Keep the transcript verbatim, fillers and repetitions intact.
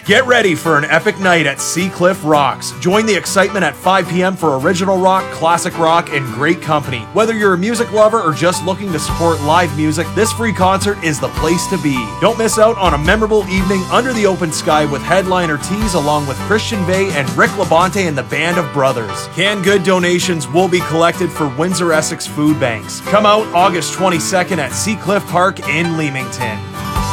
Get ready for an epic night at Seacliff Rocks. Join the excitement at five p.m. for original rock, classic rock, and great company. Whether you're a music lover or just looking to support live music, this free concert is the place to be. Don't miss out on a memorable evening under the open sky with headliner Tees along with Christian Bay and Rick Labonte and the Band of Brothers. Canned good donations will be collected for Windsor Essex food banks. Come out August twenty-second at Seacliff Park in Leamington.